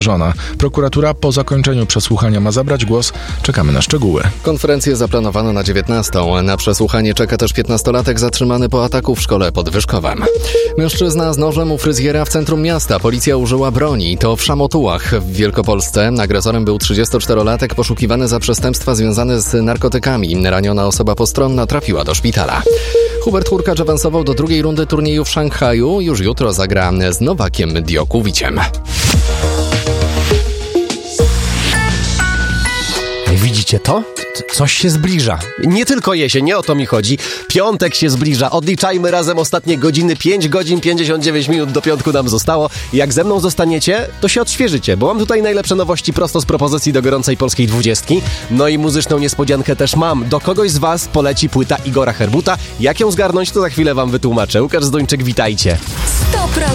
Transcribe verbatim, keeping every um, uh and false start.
Żona. Prokuratura po zakończeniu przesłuchania ma zabrać głos. Czekamy na szczegóły. Konferencję zaplanowano na dziewiętnastą. Na przesłuchanie czeka też piętnastolatek zatrzymany po ataku w szkole pod Wyszkowem. Mężczyzna z nożem u fryzjera w centrum miasta. Policja użyła broni. To w Szamotułach w Wielkopolsce. Agresorem był trzydziestoczterolatek poszukiwany za przestępstwa związane z narkotykami. Raniona osoba postronna trafiła do szpitala. Hubert Hurkacz awansował do drugiej rundy turnieju w Szanghaju. Już jutro zagra z Nowakiem Djokoviciem. Widzicie to? Coś się zbliża. Nie tylko jesień, nie o to mi chodzi. Piątek się zbliża. Odliczajmy razem ostatnie godziny. pięć godzin pięćdziesiąt dziewięć minut do piątku nam zostało. Jak ze mną zostaniecie, to się odświeżycie, bo mam tutaj najlepsze nowości prosto z propozycji do gorącej polskiej dwudziestki. No i muzyczną niespodziankę też mam. Do kogoś z was poleci płyta Igora Herbuta. Jak ją zgarnąć, to za chwilę wam wytłumaczę. Łukasz Zdończyk, witajcie.